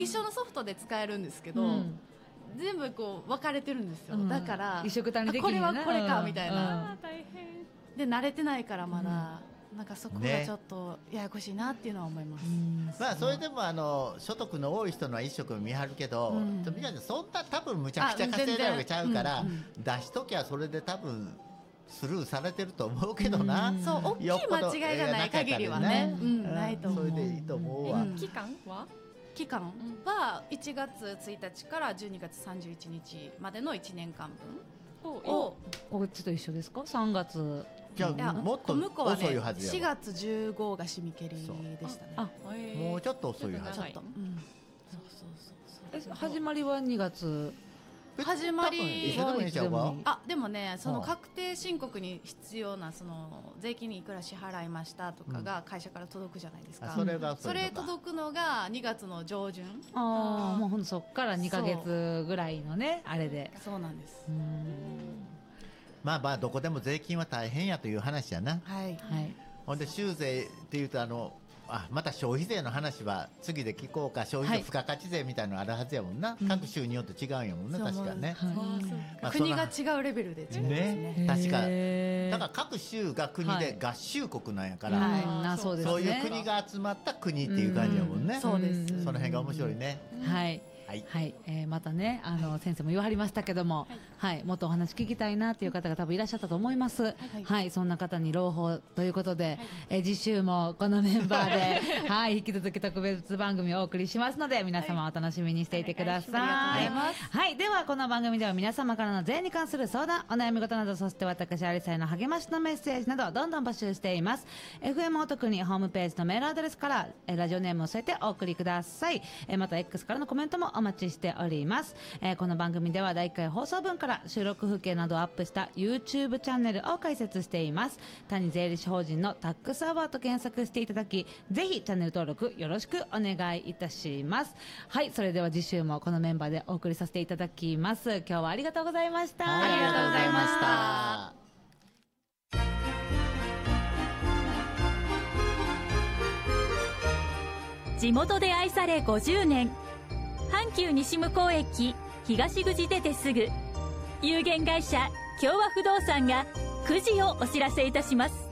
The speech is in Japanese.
一緒のソフトで使えるんですけど、全部こう分かれてるんですよ、だから一緒くたにできるこれはこれかみたいな、 大変で慣れてないからまだ、なんかそこがちょっとややこしいなっていうのは思います、 まあそれでも所得の多い人のは一生懸命見張るけど、みんなでそんな多分むちゃくちゃ稼いでるわけちゃうから、出しときゃそれで多分スルーされてると思うけどな、 そう大きい間違いがない限りはね、ないと思う。 それでいいと思うわ。 期間は1月1日から12月31日までの1年間分をこっちと一緒ですか？3月。 じゃあもっと遅いはずやわ。 4月15が締め切りでしたね。 もうちょっと遅いはず。 ちょっと、 始まりは2月。 始まりはでもね、その確定申告に必要なその税金にいくら支払いましたとかが会社から届くじゃないですか、それ届くのが2月の上旬。 もうほんとそっから2ヶ月ぐらいのねあれで。 そうなんです。 まあまあどこでも税金は大変やという話やな。ほんで州税っていうとまた消費税の話は次で聞こうか。消費税付加価値税みたいなのあるはずやもんな、各州によって違うんやもんね、確かね、 国が違うレベルで違うんですね。 確かだから各州が国で合衆国なんやから、そういう国が集まった国っていう感じやもんね。 そうです。 その辺が面白いね。 またね先生も言わはりましたけども、もっとお話聞きたいなっていう方が多分いらっしゃったと思います。そんな方に朗報ということで、次週もこのメンバーで引き続き特別番組をお送りしますので、皆様お楽しみにしていてください。ではこの番組では皆様からの税に関する相談、お悩み事など、そして私アリサへの励ましのメッセージなどどんどん募集しています。 FM お得にホームページのメールアドレスからラジオネームを添えてお送りください。また X からのコメントもお待ちしております。この番組では第1回放送分から収録風景などをアップした YouTube チャンネルを開設しています。谷税理士法人のタックスアワーと検索していただき、ぜひチャンネル登録よろしくお願いいたします。それでは次週もこのメンバーでお送りさせていただきます。今日はありがとうございました。 ありがとうございました。地元で愛され50年、阪急西向こう駅東口出てすぐ、有限会社共和不動産が9時をお知らせいたします。